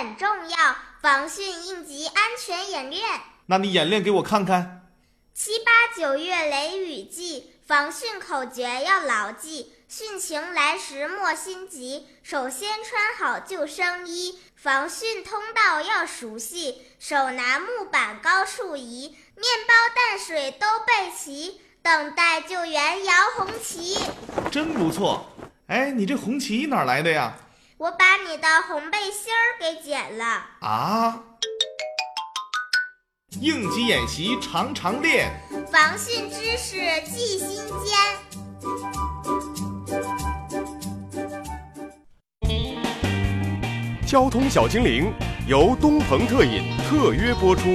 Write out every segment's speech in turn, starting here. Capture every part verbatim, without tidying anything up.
很重要，防汛应急安全演练。 那你演练给我看看。 七八九月雷雨季，防汛口诀要牢记，汛情来时莫心急，首先穿好救生衣，防汛通道要熟悉，手拿木板高处移，面包淡水都备齐，等待救援摇红旗。 真不错。哎，你这红旗哪来的呀？ 我把你的红背心儿给剪了。 啊？应急演习常常练， 防汛知识记心间。交通小精灵由东鹏特饮特约播出。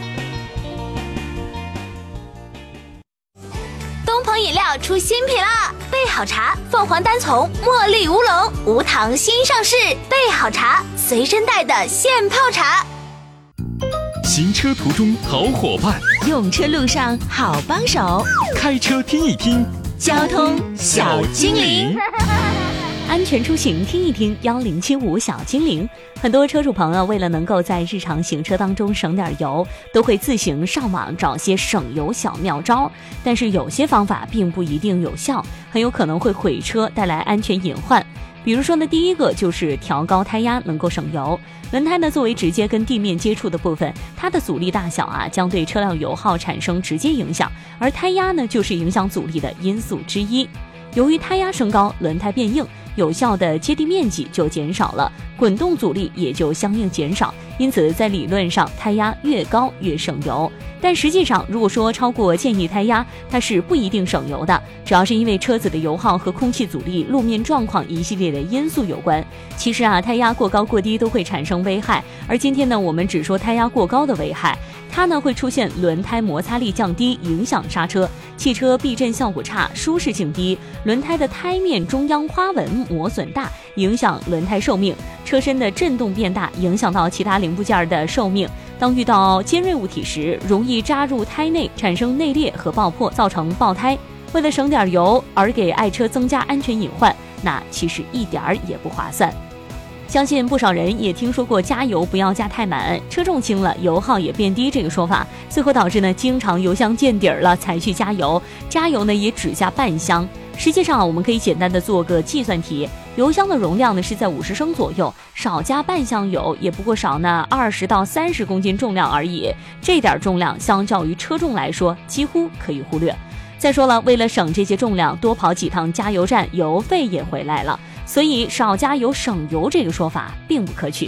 东鹏饮料出新品了，备好茶凤凰单丛茉莉乌龙无糖新上市，备好茶随身带的现泡茶。 行车途中好伙伴， 用车路上好帮手， 开车听一听交通小精灵。 安全出行听一听一零七五小精灵。很多车主朋友为了能够在日常行车当中省点油，都会自行上网找些省油小妙招，但是有些方法并不一定有效，很有可能会毁车，带来安全隐患。比如说呢，第一个就是调高胎压能够省油。轮胎呢作为直接跟地面接触的部分，它的阻力大小啊将对车辆油耗产生直接影响，而胎压呢就是影响阻力的因素之一。由于胎压升高，轮胎变硬，有效的接地面积就减少了，滚动阻力也就相应减少，因此在理论上胎压越高越省油。但实际上如果说超过建议胎压，它是不一定省油的，主要是因为车子的油耗和空气阻力、路面状况一系列的因素有关。其实啊，胎压过高过低都会产生危害，而今天呢我们只说胎压过高的危害。它呢会出现轮胎摩擦力降低，影响刹车，汽车避震效果差，舒适性低，轮胎的胎面中央花纹磨损大，影响轮胎寿命，车身的震动变大，影响到其他零部件的寿命。当遇到尖锐物体时，容易扎入胎内，产生内裂和爆破，造成爆胎。为了省点油而给爱车增加安全隐患，那其实一点儿也不划算。相信不少人也听说过加油不要加太满，车重轻了油耗也变低这个说法，最后导致呢经常油箱见底儿了才去加油，加油呢也只加半箱。实际上我们可以简单的做个计算题，油箱的容量呢是在五十升左右，少加半箱油也不过少呢二十到三十公斤重量而已，这点重量相较于车重来说几乎可以忽略。再说了，为了省这些重量，多跑几趟加油站，油费也回来了，所以少加油省油这个说法并不可取。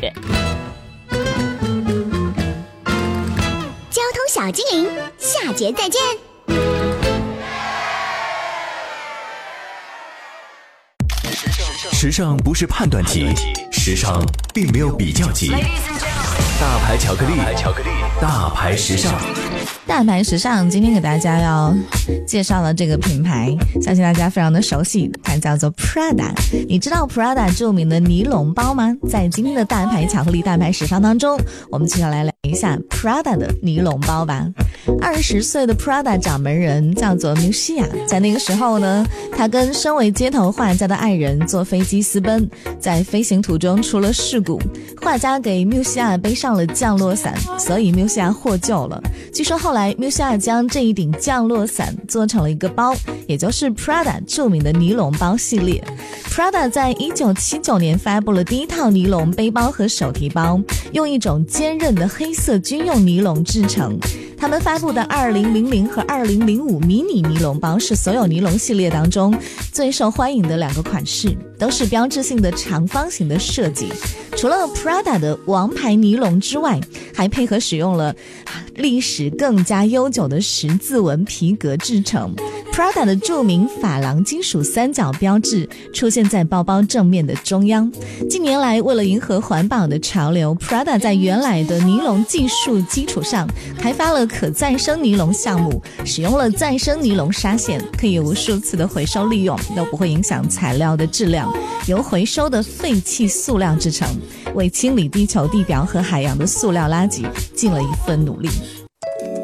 交通小精灵，下节再见。 时尚不是判断题，时尚并没有比较级。大牌巧克力，大牌时尚。 大牌时尚今天给大家要介绍了这个品牌，相信大家非常的熟悉，它叫做 Prada。 你知道 Prada 著名的尼龙包吗？在今天的大牌巧克力大牌时尚当中，我们接下来聊一下 Prada 的尼龙包吧。二十岁的 Prada 掌门人叫做 Miuccia， 在那个时候呢，他跟身为街头画家的爱人坐飞机私奔，在飞行途中出了事故，画家给 Miuccia 背上了降落伞，所以 Miuccia 获救了。据说后来 Miuccia 将这一顶降落伞做成了一个包，也就是 Prada 著名的尼龙包系列。 Prada 在一九七九年发布了第一套尼龙背包和手提包，用一种坚韧的黑色军用尼龙制成。他们发布的二零零零和二零零五迷你尼龙包是所有尼龙系列当中最受欢迎的两个款式，都是标志性的长方形的设计。除了 Prada 的王牌尼龙之外，还配合使用了历史更加悠久的十字纹皮革制成。 Prada 的著名珐琅金属三角标志出现在包包正面的中央。近年来，为了迎合环保的潮流， Prada 在原来的尼龙技术基础上开发了可再生尼龙项目，使用了再生尼龙纱线，可以无数次的回收利用，都不会影响材料的质量，由回收的废弃塑料制成，为清理地球地表和海洋的塑料垃圾尽了一份努力。